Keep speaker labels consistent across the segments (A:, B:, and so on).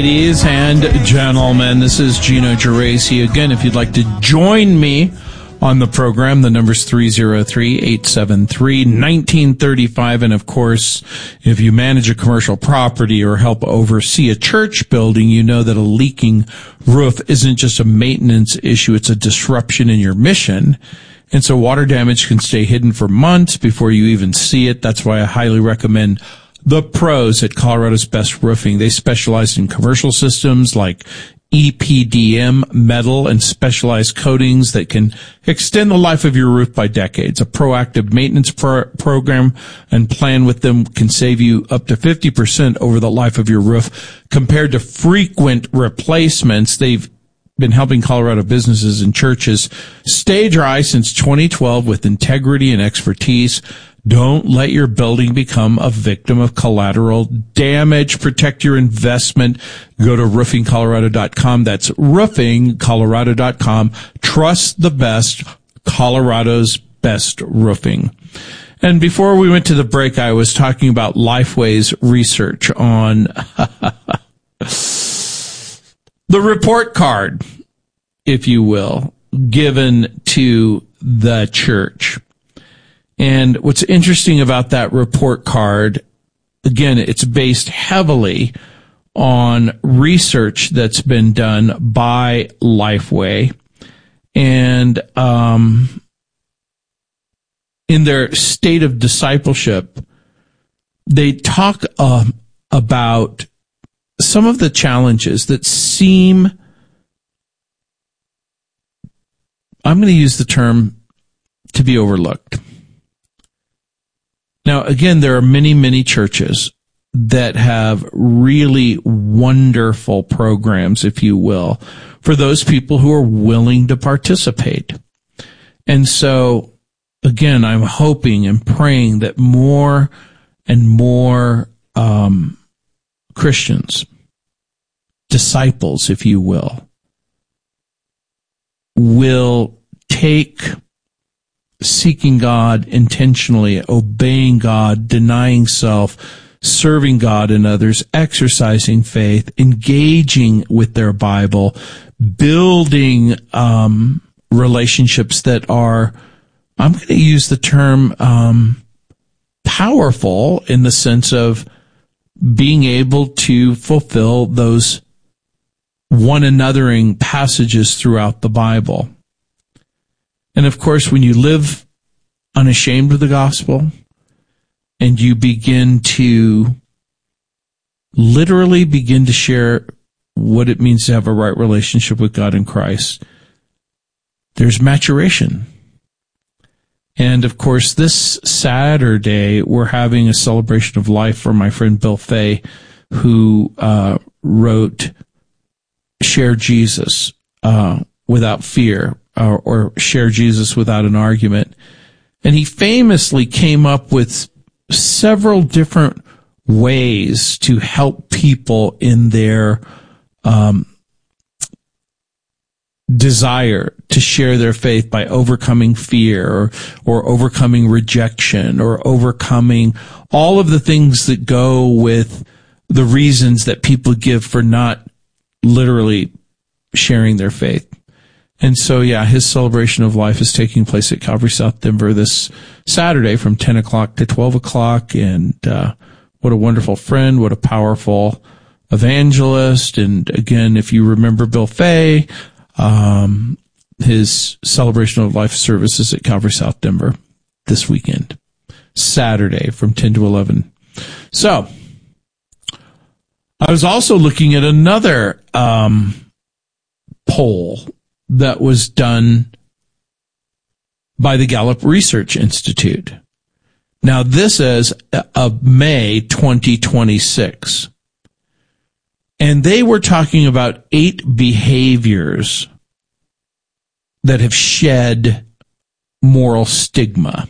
A: ladies and gentlemen. This is Gino Geraci. Again, if you'd like to join me on the program, the number's 303-873-1935. And of course, if you manage a commercial property or help oversee a church building, you know that a leaking roof isn't just a maintenance issue, it's a disruption in your mission. And so water damage can stay hidden for months before you even see it. That's why I highly recommend the pros at Colorado's Best Roofing. They specialize in commercial systems like EPDM, metal, and specialized coatings that can extend the life of your roof by decades. A proactive maintenance program and plan with them can save you up to 50% over the life of your roof compared to frequent replacements. They've been helping Colorado businesses and churches stay dry since 2012 with integrity and expertise. Don't let your building become a victim of collateral damage. Protect your investment. Go to roofingcolorado.com. That's roofingcolorado.com. Trust the best, Colorado's Best Roofing. And before we went to the break, I was talking about Lifeway's research on the report card, if you will, given to the church. And what's interesting about that report card, again, it's based heavily on research that's been done by Lifeway. And in their state of discipleship, they talk about some of the challenges that seem, I'm going to use the term, to be overlooked. Now, again, there are many, many churches that have really wonderful programs, if you will, for those people who are willing to participate. And so, again, I'm hoping and praying that more and more Christians, disciples, if you will take seeking God intentionally, obeying God, denying self, serving God and others, exercising faith, engaging with their Bible, building relationships that are, I'm going to use the term powerful in the sense of being able to fulfill those one anothering passages throughout the Bible. And of course, when you live unashamed of the gospel and you begin to literally begin to share what it means to have a right relationship with God in Christ, there's maturation. And of course, this Saturday, we're having a celebration of life for my friend Bill Fay, who wrote Share Jesus Without Fear, or Share Jesus Without an Argument. And he famously came up with several different ways to help people in their desire to share their faith by overcoming fear or overcoming rejection or overcoming all of the things that go with the reasons that people give for not literally sharing their faith. And so, yeah, his celebration of life is taking place at Calvary South Denver this Saturday from 10 o'clock to 12 o'clock. And what a wonderful friend, what a powerful evangelist. And again, if you remember Bill Fay, his celebration of life services at Calvary South Denver this weekend, Saturday from 10 to 11. So, I was also looking at another poll that was done by the Gallup Research Institute. Now, this is of May 2026. And they were talking about 8 behaviors that have shed moral stigma.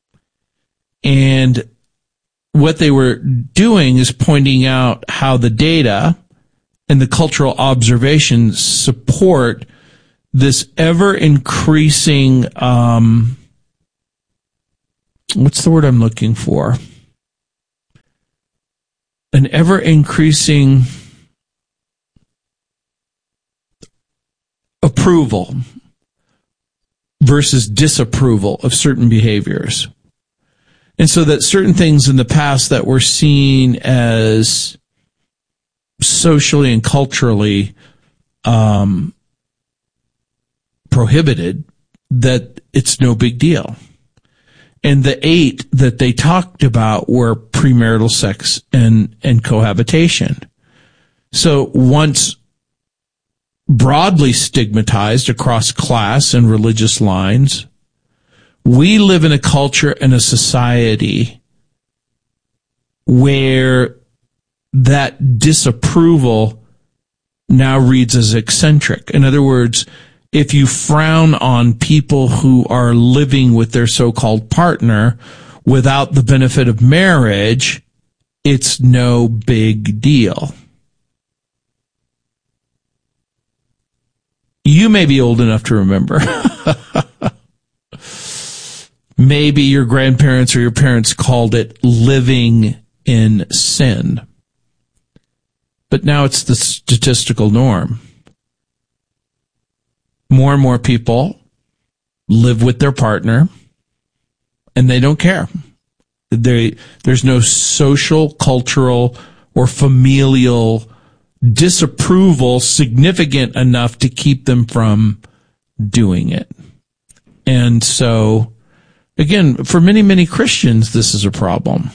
A: And what they were doing is pointing out how the data and the cultural observations support this ever-increasing, what's the word I'm looking for? An ever-increasing approval versus disapproval of certain behaviors. And so that certain things in the past that were seen as socially and culturally prohibited, that it's no big deal. And the 8 that they talked about were premarital sex and cohabitation. So once broadly stigmatized across class and religious lines, we live in a culture and a society where that disapproval now reads as eccentric. In other words, if you frown on people who are living with their so-called partner without the benefit of marriage, it's no big deal. You may be old enough to remember. Maybe your grandparents or your parents called it living in sin. But now it's the statistical norm. More and more people live with their partner, and they don't care. There's no social, cultural, or familial disapproval significant enough to keep them from doing it. And so, again, for many, many Christians, this is a problem.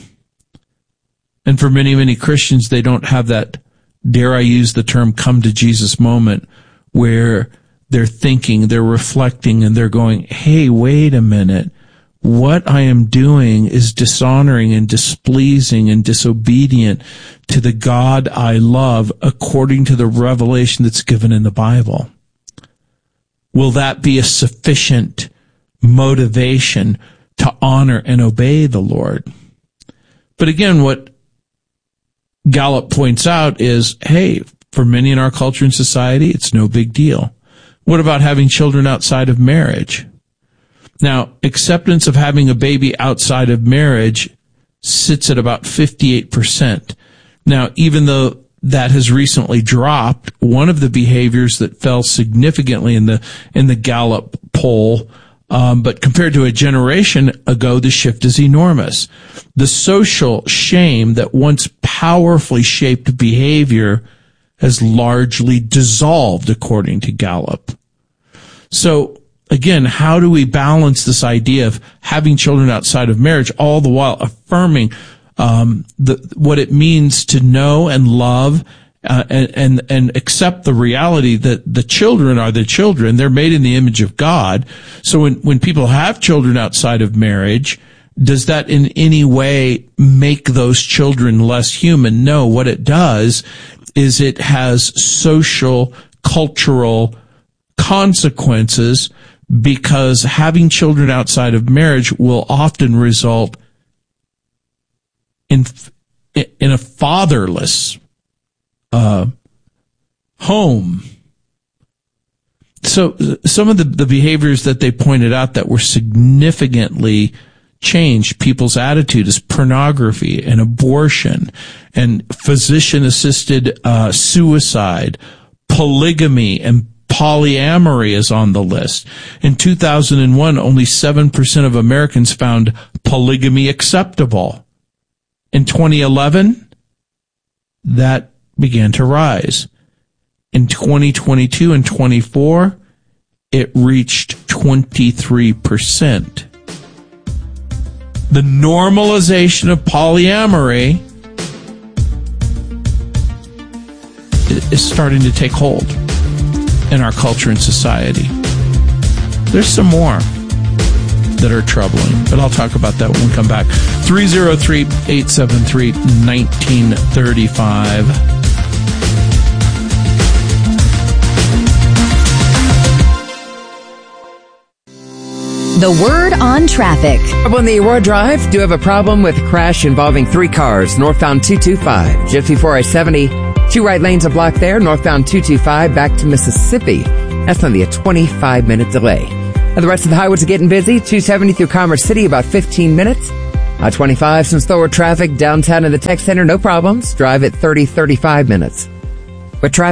A: And for many, many Christians, they don't have that, dare I use the term, come to Jesus moment where they're thinking, they're reflecting, and they're going, hey, wait a minute. What I am doing is dishonoring and displeasing and disobedient to the God I love according to the revelation that's given in the Bible. Will that be a sufficient motivation to honor and obey the Lord? But again, what Gallup points out is, hey, for many in our culture and society, it's no big deal. What about having children outside of marriage? Now, acceptance of having a baby outside of marriage sits at about 58%. Now, even though that has recently dropped, one of the behaviors that fell significantly in the Gallup poll, but compared to a generation ago, the shift is enormous. The social shame that once powerfully shaped behavior has largely dissolved, according to Gallup. So, again, how do we balance this idea of having children outside of marriage, all the while affirming what it means to know and love and accept the reality that the children are the children. They're made in the image of God. So when people have children outside of marriage, does that in any way make those children less human? No. What it does is it has social, cultural consequences, because having children outside of marriage will often result in a fatherless home. So some of the behaviors that they pointed out that were significantly changed people's attitude is pornography and abortion and physician-assisted suicide, polygamy, and polyamory is on the list. In 2001, only 7% of Americans found polygamy acceptable. In 2011, that began to rise. In 2022 and 24, it reached 23%. The normalization of polyamory is starting to take hold in our culture and society. There's some more that are troubling, but I'll talk about that when we come back. 303-873-1935.
B: The word on traffic.
C: Up on the Aurora Drive, do have a problem with a crash involving 3 cars, northbound 225, just before I-70. 2 right lanes are blocked there, northbound 225 back to Mississippi. That's only a 25-minute delay. And the rest of the highways are getting busy. 270 through Commerce City, about 15 minutes. I-25, some slower traffic downtown in the tech center, no problems. Drive at 35 minutes. With traffic,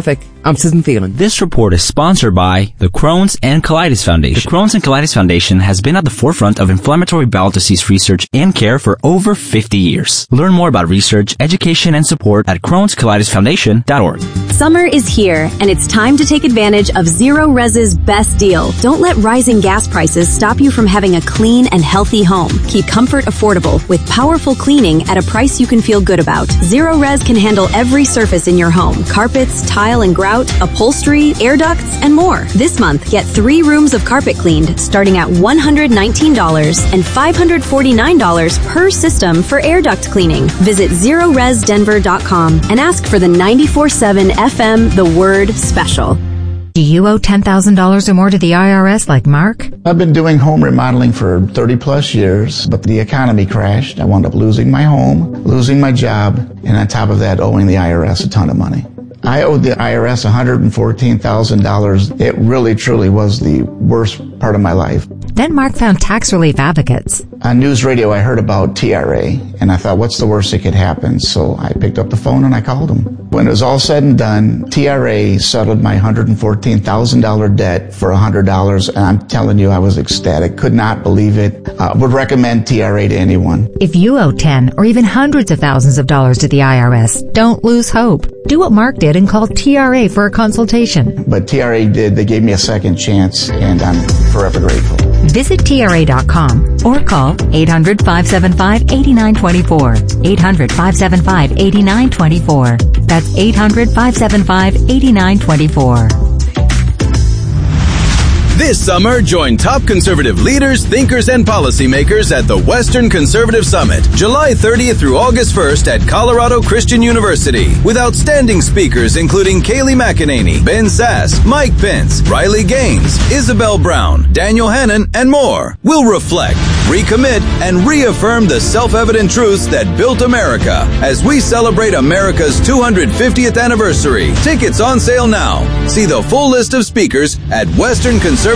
C: I'm Susan Thielen.
D: This report is sponsored by the Crohn's and Colitis Foundation. The Crohn's and Colitis Foundation has been at the forefront of inflammatory bowel disease research and care for over 50 years. Learn more about research, education, and support at Crohn'sColitisFoundation.org.
B: Summer is here, and it's time to take advantage of Zero Res's best deal. Don't let rising gas prices stop you from having a clean and healthy home. Keep comfort affordable with powerful cleaning at a price you can feel good about. Zero Res can handle every surface in your home: carpets, tile and grout, upholstery, air ducts, and more. This month, get 3 rooms of carpet cleaned starting at $119 and $549 per system for air duct cleaning. Visit ZeroResDenver.com and ask for the 94.7 FM The Word Special.
E: Do you owe $10,000 or more to the IRS like Mark?
F: I've been doing home remodeling for 30 plus years, but the economy crashed. I wound up losing my home, losing my job, and on top of that, owing the IRS a ton of money. I owed the IRS $114,000. It really, truly was the worst part of my life.
E: Then Mark found tax relief advocates.
F: On news radio, I heard about TRA, and I thought, what's the worst that could happen? So I picked up the phone and I called them. When it was all said and done, TRA settled my $114,000 debt for $100, and I'm telling you, I was ecstatic. Could not believe it. Would recommend TRA to anyone.
E: If you owe 10 or even hundreds of thousands of dollars to the IRS, don't lose hope. Do what Mark did and call TRA for a consultation.
F: But TRA did. They gave me a second chance, and I'm forever grateful.
E: Visit TRA.com or call 800-575-8924. 800-575-8924. That's 800-575-8924.
G: This summer, join top conservative leaders, thinkers, and policymakers at the Western Conservative Summit, July 30th through August 1st at Colorado Christian University, with outstanding speakers including Kayleigh McEnany, Ben Sasse, Mike Pence, Riley Gaines, Isabel Brown, Daniel Hannan, and more. We'll reflect, recommit, and reaffirm the self-evident truths that built America as we celebrate America's 250th anniversary. Tickets on sale now. See the full list of speakers at WesternConservativeSummit.com.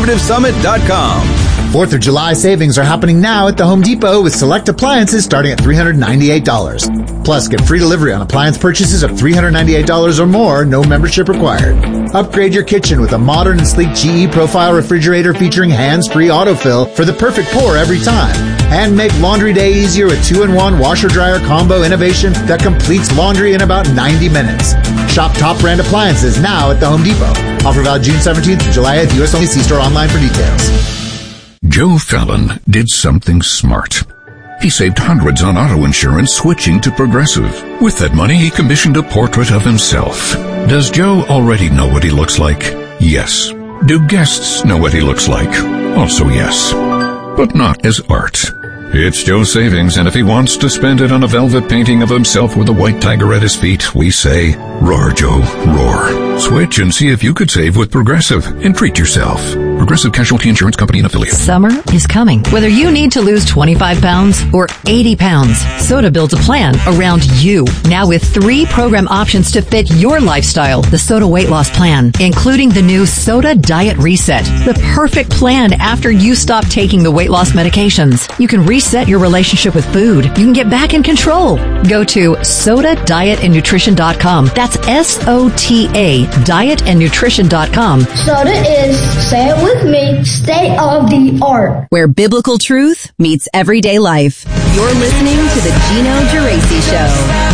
H: 4th of July savings are happening now at the Home Depot with select appliances starting at $398. Plus, get free delivery on appliance purchases of $398 or more, no membership required. Upgrade your kitchen with a modern and sleek GE Profile refrigerator featuring hands-free autofill for the perfect pour every time. And make laundry day easier with 2-in-1 washer-dryer combo innovation that completes laundry in about 90 minutes. Shop top brand appliances now at the Home Depot. Offer valid June 17th through July 8th. U.S. only. See store online for details.
I: Joe Fallon did something smart. He saved hundreds on auto insurance switching to Progressive. With that money, he commissioned a portrait of himself. Does Joe already know what he looks like? Yes. Do guests know what he looks like? Also yes. But not as art. It's Joe's savings, and if he wants to spend it on a velvet painting of himself with a white tiger at his feet, we say, roar, Joe, roar. Switch and see if you could save with Progressive and treat yourself. Progressive Casualty Insurance Company and Affiliate.
J: Summer is coming. Whether you need to lose 25 pounds or 80 pounds, Soda builds a plan around you. Now with 3 program options to fit your lifestyle. The Soda Weight Loss Plan, including the new Soda Diet Reset. The perfect plan after you stop taking the weight loss medications. You can reset your relationship with food. You can get back in control. Go to SodaDietAndNutrition.com. That's SOTA, dietandnutrition.com.
K: Soda is, say it with me, state of the art.
B: Where biblical truth meets everyday life. You're listening to The Gino Geraci Show.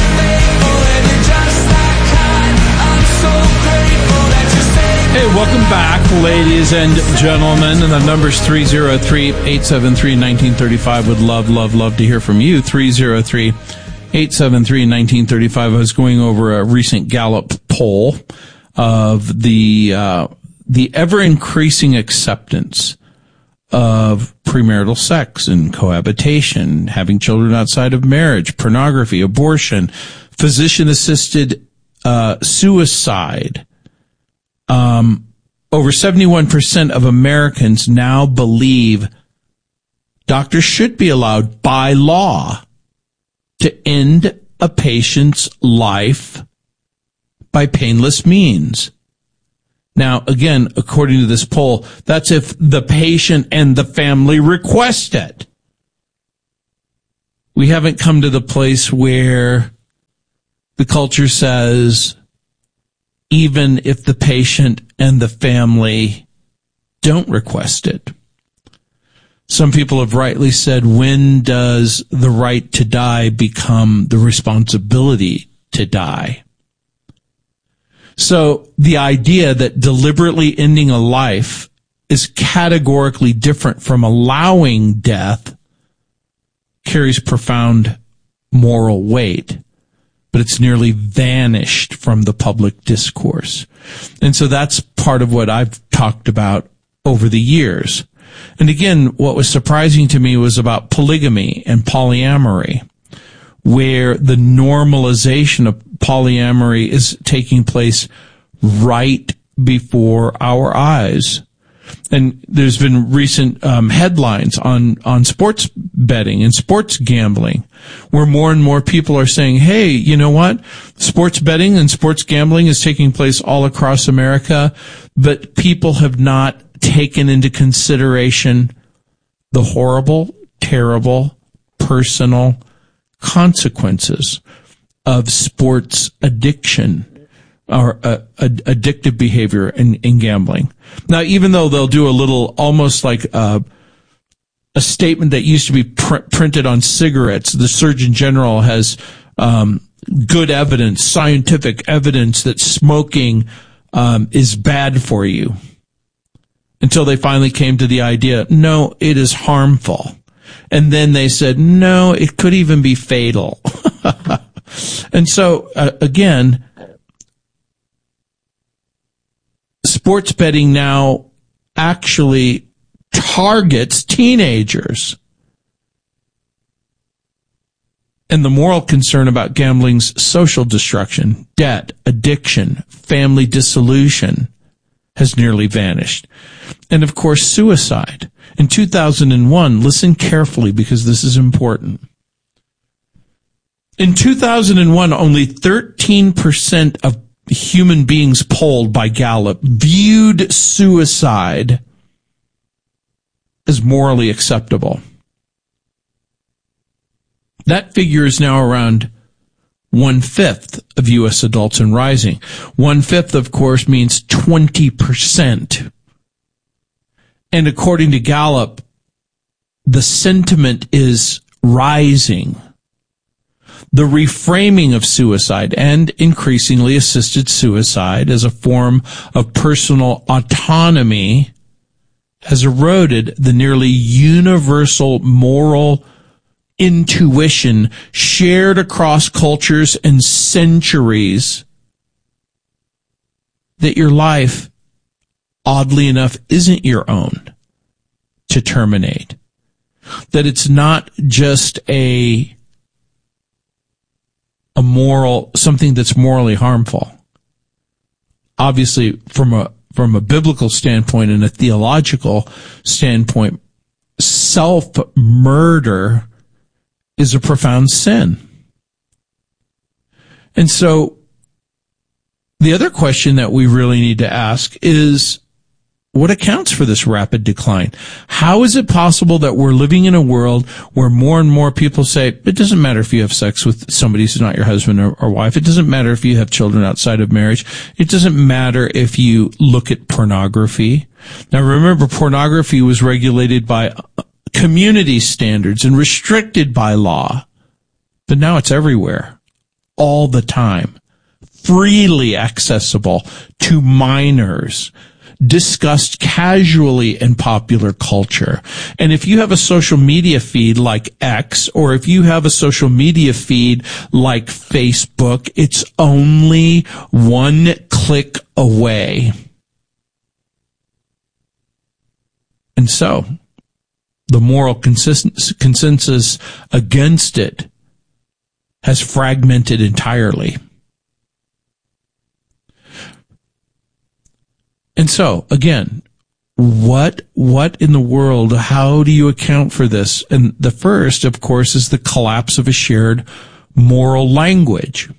A: Hey, welcome back, ladies and gentlemen. And the number's 303-873-1935. Would love to hear from you. 303-873-1935. I was going over a recent Gallup poll of the ever-increasing acceptance of premarital sex and cohabitation, having children outside of marriage, pornography, abortion, physician-assisted suicide. Over 71% of Americans now believe doctors should be allowed by law to end a patient's life by painless means. Now, again, according to this poll, that's if the patient and the family request it. We haven't come to the place where the culture says even if the patient and the family don't request it. Some people have rightly said, when does the right to die become the responsibility to die? So the idea that deliberately ending a life is categorically different from allowing death carries profound moral weight, but it's nearly vanished from the public discourse. And so that's part of what I've talked about over the years. And again, what was surprising to me was about polygamy and polyamory, where the normalization of polyamory is taking place right before our eyes. And there's been recent headlines on sports betting and sports gambling, where more and more people are saying, hey, you know what? Sports betting and sports gambling is taking place all across America, but people have not taken into consideration the horrible, terrible, personal consequences of sports addiction or addictive behavior in gambling. Now, even though they'll do a little, almost like a statement that used to be printed on cigarettes, the Surgeon General has good evidence, scientific evidence that smoking is bad for you. Until they finally came to the idea, no, it is harmful. And then they said, no, it could even be fatal. And so, again, sports betting now actually targets teenagers. And the moral concern about gambling's social destruction, debt, addiction, family dissolution has nearly vanished. And of course, suicide. In 2001, listen carefully because this is important. In 2001, only 13% of human beings polled by Gallup viewed suicide as morally acceptable. That figure is now around 1/5 of U.S. adults and rising. 1/5, of course, means 20%. And according to Gallup, the sentiment is rising. The reframing of suicide and increasingly assisted suicide as a form of personal autonomy has eroded the nearly universal moral intuition shared across cultures and centuries that your life, oddly enough, isn't your own to terminate. That it's not just a moral, something that's morally harmful. Obviously, from a biblical standpoint and a theological standpoint, self-murder is a profound sin. And so the other question that we really need to ask is, what accounts for this rapid decline? How is it possible that we're living in a world where more and more people say, it doesn't matter if you have sex with somebody who's not your husband or wife. It doesn't matter if you have children outside of marriage. It doesn't matter if you look at pornography. Now remember, pornography was regulated by community standards and restricted by law. But now it's everywhere, all the time, freely accessible to minors, discussed casually in popular culture. And if you have a social media feed like X, or if you have a social media feed like Facebook, it's only one click away. And so, the moral consensus against it has fragmented entirely. And so, again, what in the world, how do you account for this? And the first, of course, is the collapse of a shared moral language.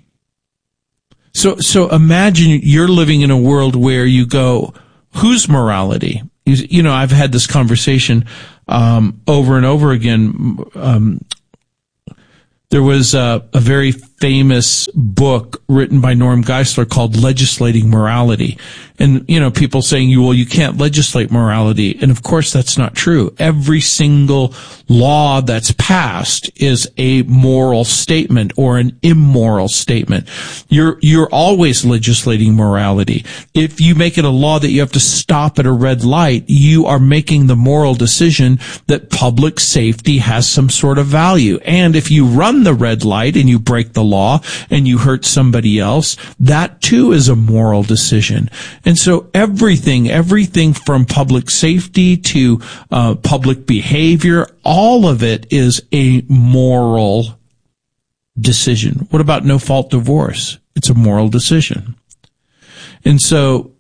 A: So imagine you're living in a world where you go, whose morality? You know, I've had this conversation over and over again. There was a very famous book written by Norm Geisler called Legislating Morality. And, people saying, you can't legislate morality. And of course, that's not true. Every single law that's passed is a moral statement or an immoral statement. You're always legislating morality. If you make it a law that you have to stop at a red light, you are making the moral decision that public safety has some sort of value. And if you run the red light and you break the law and you hurt somebody else, that too is a moral decision. And so everything from public safety to public behavior, all of it is a moral decision. What about no-fault divorce? It's a moral decision. And so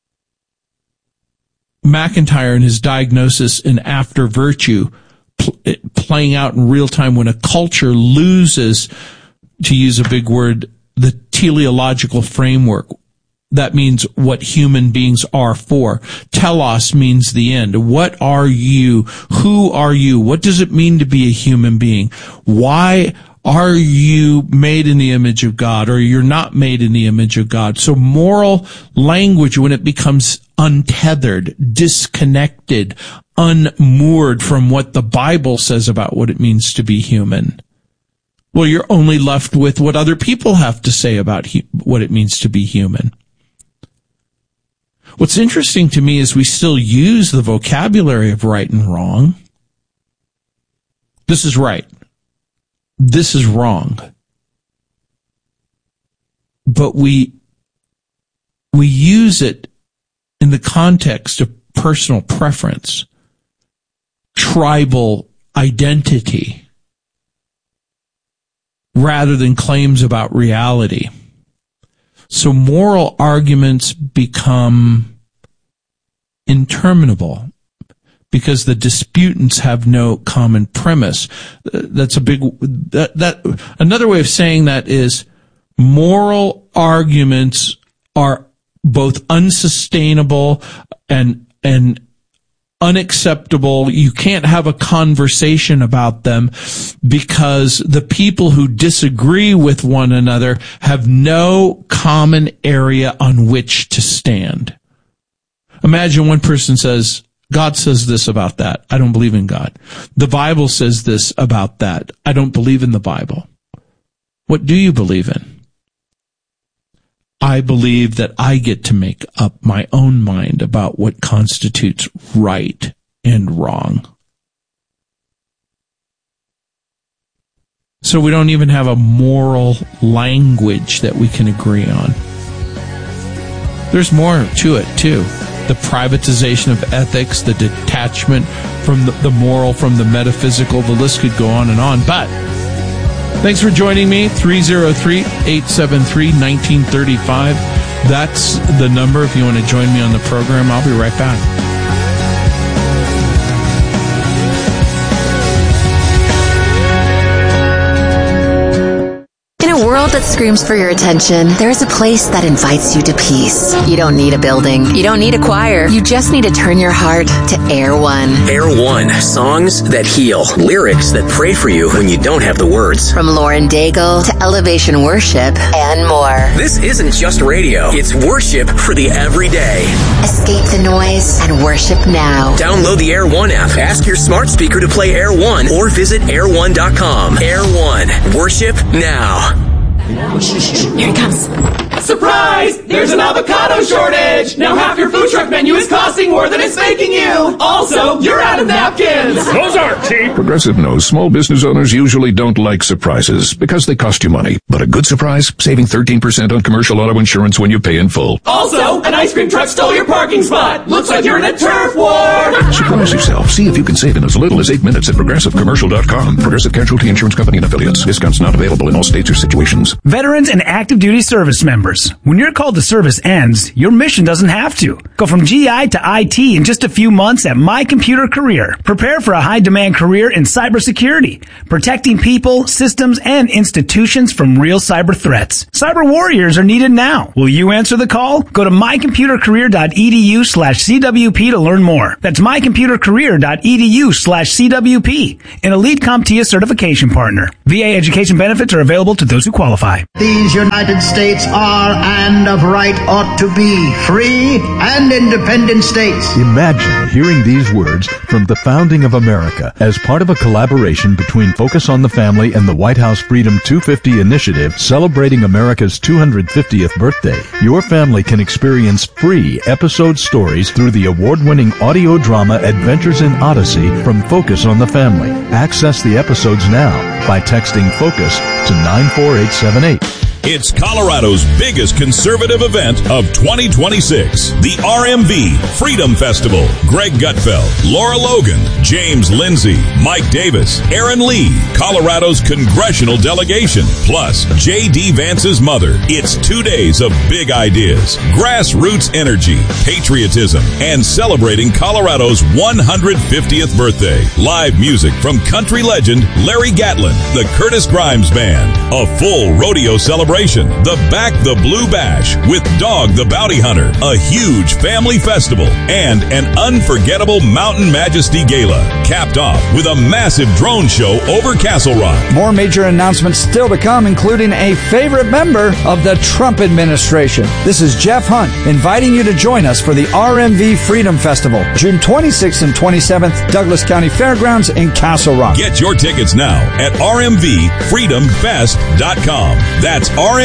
A: McIntyre and his diagnosis in After Virtue playing out in real time when a culture loses, to use a big word, the teleological framework. That means what human beings are for. Telos means the end. What are you? Who are you? What does it mean to be a human being? Why are you made in the image of God, or you're not made in the image of God? So moral language, when it becomes untethered, disconnected, unmoored from what the Bible says about what it means to be human, well, you're only left with what other people have to say about what it means to be human. What's interesting to me is we still use the vocabulary of right and wrong. This is right. This is wrong. But we use it in the context of personal preference, tribal identity, rather than claims about reality. So moral arguments become interminable because the disputants have no common premise. That's a big, another way of saying that is moral arguments are both unsustainable and unacceptable. You can't have a conversation about them because the people who disagree with one another have no common area on which to stand. Imagine one person says, God says this about that. I don't believe in God. The Bible says this about that. I don't believe in the Bible. What do you believe in? I believe that I get to make up my own mind about what constitutes right and wrong. So we don't even have a moral language that we can agree on. There's more to it, too. The privatization of ethics, the detachment from the moral, from the metaphysical, the list could go on and on. But thanks for joining me, 303-873-1935. That's the number if you want to join me on the program. I'll be right back.
L: That screams for your attention, there's a place that invites you to peace. You don't need a building. You don't need a choir. You just need to turn your heart to Air One.
M: Air One. Songs that heal. Lyrics that pray for you when you don't have the words.
L: From Lauren Daigle to Elevation Worship and more.
M: This isn't just radio. It's worship for the everyday.
L: Escape the noise and worship now.
M: Download the Air One app. Ask your smart speaker to play Air One or visit air1.com. Air One. Worship now.
L: Here he comes.
N: Surprise! There's an avocado shortage! Now half your food truck menu is costing more than it's making you! Also, you're out of napkins!
I: Those aren't cheap! Progressive knows small business owners usually don't like surprises because they cost you money. But a good surprise? Saving 13% on commercial auto insurance when you pay in full.
N: Also, an ice cream truck stole your parking spot! Looks like you're in a turf war!
I: Surprise yourself. See if you can save in as little as 8 minutes at ProgressiveCommercial.com. Progressive Casualty Insurance Company and Affiliates. Discounts not available in all states or situations.
O: Veterans and active duty service members, numbers. When your call to service ends, your mission doesn't have to. Go from GI to IT in just a few months at My Computer Career. Prepare for a high-demand career in cybersecurity, protecting people, systems, and institutions from real cyber threats. Cyber warriors are needed now. Will you answer the call? Go to mycomputercareer.edu/CWP to learn more. That's mycomputercareer.edu/CWP, an elite CompTIA certification partner. VA education benefits are available to those who qualify.
P: These United States are and of right ought to be free and independent states.
Q: Imagine hearing these words from the founding of America as part of a collaboration between Focus on the Family and the White House Freedom 250 initiative celebrating America's 250th birthday. Your family can experience free episode stories through the award-winning audio drama Adventures in Odyssey from Focus on the Family. Access the episodes now by texting FOCUS to 94878.
R: It's Colorado's biggest conservative event of 2026, the RMV Freedom Festival. Greg Gutfeld, Laura Logan, James Lindsay, Mike Davis, Aaron Lee, Colorado's congressional delegation, plus J.D. Vance's mother. It's 2 days of big ideas, grassroots energy, patriotism, and celebrating Colorado's 150th birthday. Live music from country legend Larry Gatlin, the Curtis Grimes Band, a full rodeo celebration, the Back the Blue Bash with Dog the Bounty Hunter, a huge family festival, and an unforgettable Mountain Majesty Gala, capped off with a massive drone show over Castle Rock.
S: More major announcements still to come, including a favorite member of the Trump administration. This is Jeff Hunt inviting you to join us for the RMV Freedom Festival, June 26th and 27th, Douglas County Fairgrounds in Castle Rock.
R: Get your tickets now at rmvfreedomfest.com. That's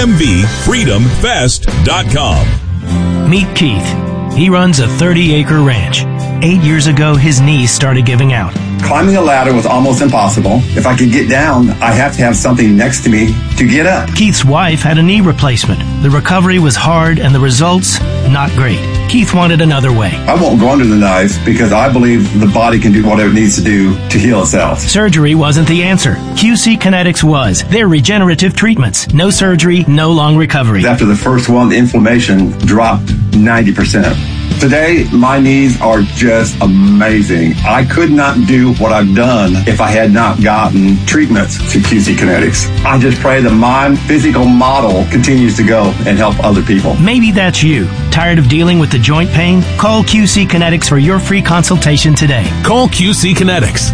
R: rmvfreedomfest.com.
T: Meet Keith. He runs a 30-acre ranch. 8 years ago, his knees started giving out.
U: Climbing a ladder was almost impossible. If I could get down, I have to have something next to me to get up.
T: Keith's wife had a knee replacement. The recovery was hard and the results, not great. Keith wanted another way.
U: I won't go under the knife because I believe the body can do whatever it needs to do to heal itself.
T: Surgery wasn't the answer. QC Kinetics was. They're regenerative treatments. No surgery, no long recovery.
U: After the first one, the inflammation dropped 90%. Today, my knees are just amazing. I could not do what I've done if I had not gotten treatments to QC Kinetics. I just pray that my physical model continues to go and help other people.
T: Maybe that's you. Tired of dealing with the joint pain? Call QC Kinetics for your free consultation today.
R: Call QC Kinetics,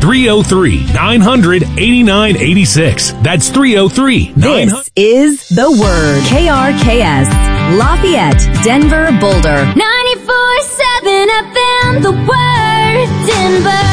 R: 303-900-8986. That's 303-900.
B: This is The Word. KRKS, Lafayette, Denver, Boulder.
V: 94.7 FM, The Word, Denver.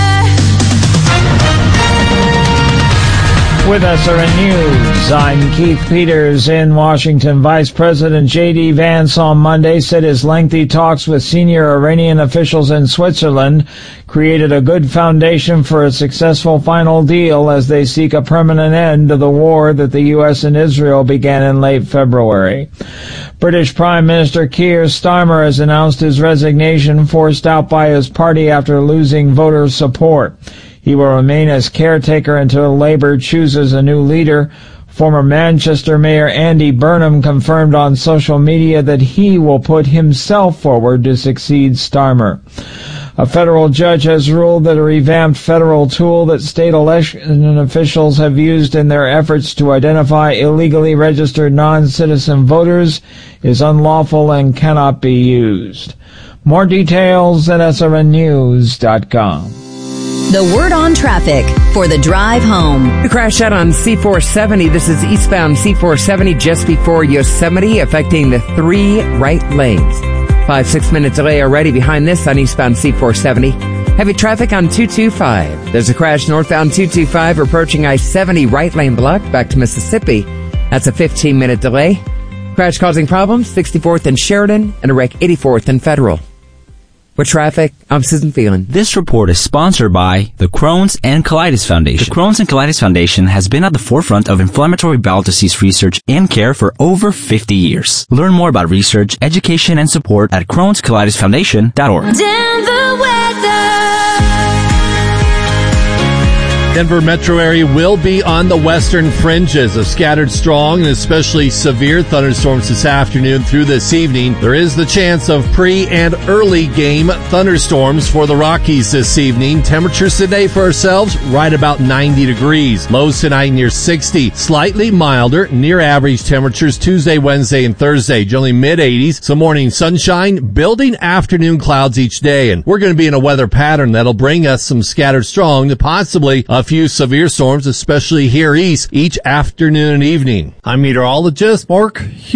W: With SRN News, I'm Keith Peters in Washington. Vice President J.D. Vance on Monday said his lengthy talks with senior Iranian officials in Switzerland created a good foundation for a successful final deal as they seek a permanent end to the war that the U.S. and Israel began in late February. British Prime Minister Keir Starmer has announced his resignation, forced out by his party after losing voter support. He will remain as caretaker until Labour chooses a new leader. Former Manchester Mayor Andy Burnham confirmed on social media that he will put himself forward to succeed Starmer. A federal judge has ruled that a revamped federal tool that state election officials have used in their efforts to identify illegally registered non-citizen voters is unlawful and cannot be used. More details at srnnews.com.
B: The Word on traffic for the drive home.
C: The crash out on C470. This is eastbound C470 just before Yosemite, affecting the 3 right lanes. 5-6 minute delay already behind this on eastbound C470. Heavy traffic on 225. There's a crash northbound 225 approaching I-70 right lane blocked back to Mississippi. That's a 15-minute delay. Crash causing problems 64th and Sheridan and a wreck 84th and Federal. With traffic, I'm Susan Phelan.
D: This report is sponsored by the Crohn's and Colitis Foundation. The Crohn's and Colitis Foundation has been at the forefront of inflammatory bowel disease research and care for over 50 years. Learn more about research, education, and support at Crohn'sColitisFoundation.org.
V: Denver weather.
E: Denver metro area will be on the western fringes of scattered strong and especially severe thunderstorms this afternoon through this evening. There is the chance of pre- and early game thunderstorms for the Rockies this evening. Temperatures today for ourselves right about 90 degrees. Lows tonight near 60. Slightly milder, near average temperatures Tuesday, Wednesday, and Thursday. Generally mid-80s. Some morning sunshine, building afternoon clouds each day. And we're going to be in a weather pattern that'll bring us some scattered strong to possibly a few severe storms, especially here east, each afternoon and evening. I'm meteorologist Mark Hughes.